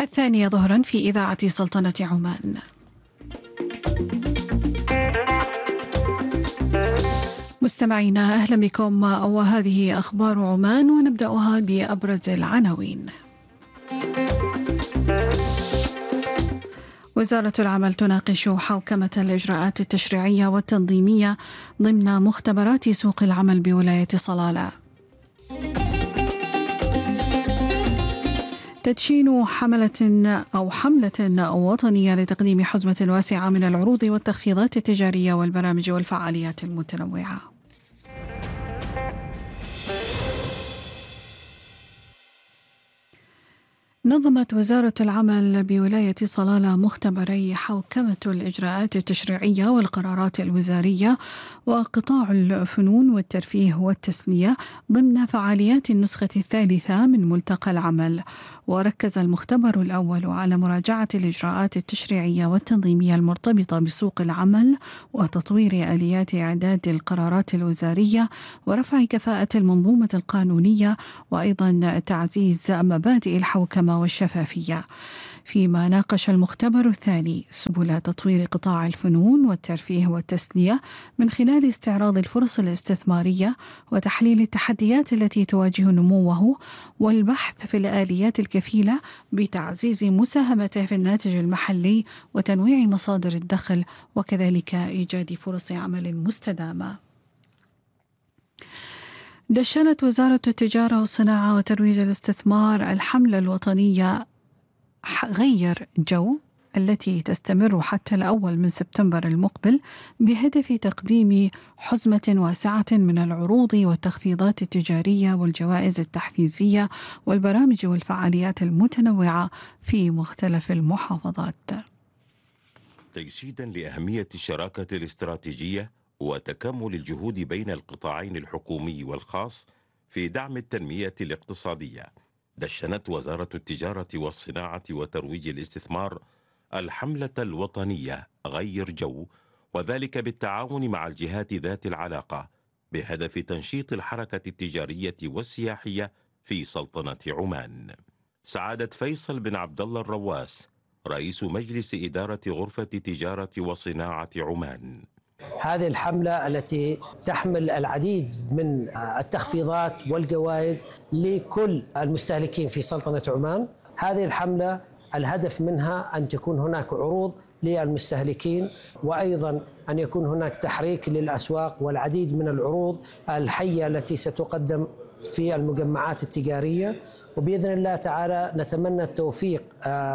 الثانية ظهرا في إذاعة سلطنة عمان. مستمعينا أهلا بكم، وهذه أخبار عمان ونبدأها بأبرز العناوين. وزارة العمل تناقش حوكمة الإجراءات التشريعية والتنظيمية ضمن مختبرات سوق العمل بولاية صلالة. تدشين حملة وطنية لتقديم حزمة واسعة من العروض والتخفيضات التجارية والبرامج والفعاليات المتنوعة. نظمت وزارة العمل بولاية صلالة مختبري حوكمة الإجراءات التشريعية والقرارات الوزارية وقطاع الفنون والترفيه والتسلية ضمن فعاليات النسخة الثالثة من ملتقى العمل. وركز المختبر الأول على مراجعة الإجراءات التشريعية والتنظيمية المرتبطة بسوق العمل وتطوير آليات إعداد القرارات الوزارية ورفع كفاءة المنظومة القانونية، وأيضا تعزيز مبادئ الحوكمة والشفافية. فيما ناقش المختبر الثاني سبل تطوير قطاع الفنون والترفيه والتسلية من خلال استعراض الفرص الاستثمارية وتحليل التحديات التي تواجه نموه والبحث في الآليات الكفيلة بتعزيز مساهمته في الناتج المحلي وتنويع مصادر الدخل وكذلك إيجاد فرص عمل مستدامة. دشنت وزارة التجارة والصناعة وترويج الاستثمار الحملة الوطنية غير جو التي تستمر حتى الأول من سبتمبر المقبل بهدف تقديم حزمة واسعة من العروض والتخفيضات التجارية والجوائز التحفيزية والبرامج والفعاليات المتنوعة في مختلف المحافظات. تجسيدا لأهمية الشراكة الاستراتيجية وتكامل الجهود بين القطاعين الحكومي والخاص في دعم التنمية الاقتصادية، دشنت وزارة التجارة والصناعة وترويج الاستثمار الحملة الوطنية غير جو، وذلك بالتعاون مع الجهات ذات العلاقة بهدف تنشيط الحركة التجارية والسياحية في سلطنة عمان. سعادة فيصل بن عبد الله الرواس رئيس مجلس إدارة غرفة تجارة وصناعة عمان: هذه الحملة التي تحمل العديد من التخفيضات والجوائز لكل المستهلكين في سلطنة عمان. هذه الحملة الهدف منها أن تكون هناك عروض للمستهلكين، وأيضا أن يكون هناك تحريك للأسواق والعديد من العروض الحية التي ستقدم في المجمعات التجارية. وبإذن الله تعالى نتمنى التوفيق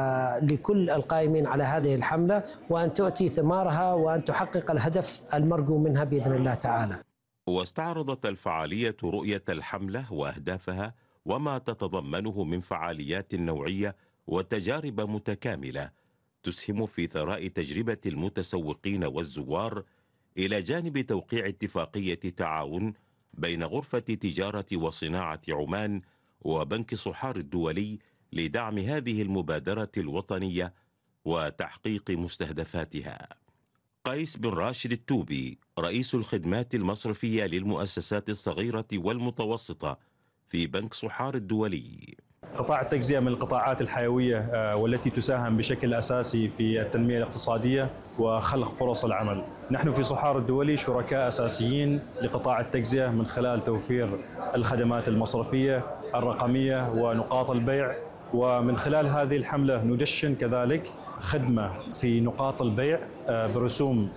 لكل القائمين على هذه الحملة، وأن تؤتي ثمارها وأن تحقق الهدف المرجو منها بإذن الله تعالى. واستعرضت الفعالية رؤية الحملة وأهدافها وما تتضمنه من فعاليات نوعية وتجارب متكاملة تسهم في ثراء تجربة المتسوقين والزوار، إلى جانب توقيع اتفاقية تعاون بين غرفة تجارة وصناعة عمان وبنك صحار الدولي لدعم هذه المبادرة الوطنية وتحقيق مستهدفاتها. قيس بن راشد التوبي رئيس الخدمات المصرفية للمؤسسات الصغيرة والمتوسطة في بنك صحار الدولي: قطاع التجزئة من القطاعات الحيوية والتي تساهم بشكل أساسي في التنمية الاقتصادية وخلق فرص العمل. نحن في صحار الدولي شركاء أساسيين لقطاع التجزئة من خلال توفير الخدمات المصرفية الرقمية ونقاط البيع، ومن خلال هذه الحملة ندشن كذلك خدمة في نقاط البيع برسوم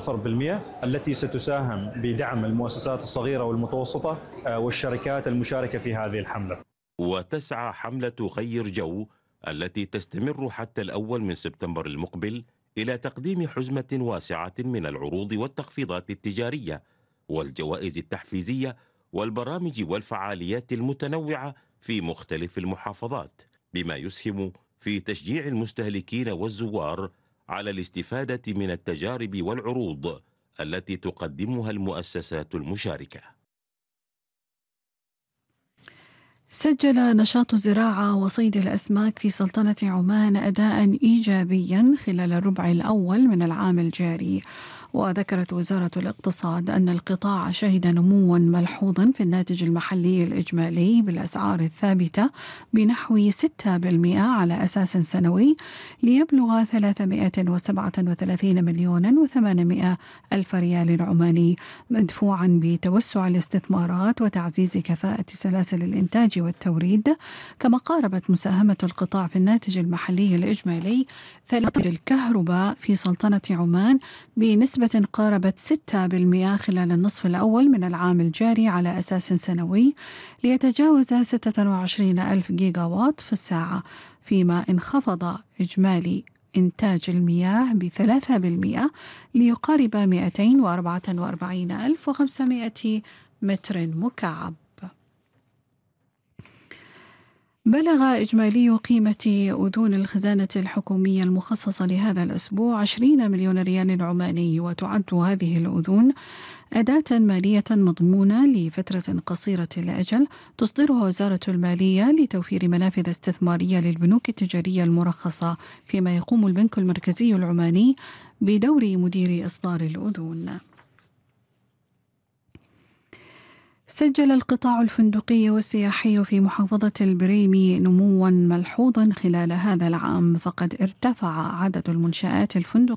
0% التي ستساهم بدعم المؤسسات الصغيرة والمتوسطة والشركات المشاركة في هذه الحملة. وتسعى حملة غير جو التي تستمر حتى الأول من سبتمبر المقبل إلى تقديم حزمة واسعة من العروض والتخفيضات التجارية والجوائز التحفيزية والبرامج والفعاليات المتنوعة في مختلف المحافظات، بما يسهم في تشجيع المستهلكين والزوار على الاستفادة من التجارب والعروض التي تقدمها المؤسسات المشاركة. سجل نشاط الزراعة وصيد الأسماك في سلطنة عمان أداء إيجابيا خلال الربع الأول من العام الجاري، وذكرت وزارة الاقتصاد أن القطاع شهد نموا ملحوظا في الناتج المحلي الإجمالي بالأسعار الثابتة بنحو 6% على أساس سنوي ليبلغ 337 مليون و800 ألف ريال عماني، مدفوعا بتوسع الاستثمارات وتعزيز كفاءة سلاسل الإنتاج والتوريد. كما قاربت مساهمة القطاع في الناتج المحلي الإجمالي الكهرباء في سلطنة عمان بنسبة قاربت 6% خلال النصف الأول من العام الجاري على أساس سنوي ليتجاوز 26 ألف جيجا وات في الساعة، فيما انخفض إجمالي إنتاج المياه ب3% ليقارب 244,500 متر مكعب. بلغ إجمالي قيمة أذون الخزانة الحكومية المخصصة لهذا الأسبوع 20 مليون ريال عماني، وتعد هذه الأذون أداة مالية مضمونة لفترة قصيرة الأجل تصدرها وزارة المالية لتوفير منافذ استثمارية للبنوك التجارية المرخصة، فيما يقوم البنك المركزي العماني بدور مدير إصدار الأذون. سجل القطاع الفندقي والسياحي في محافظة البريمي نموا ملحوظا خلال هذا العام، فقد ارتفع عدد المنشآت الفندقية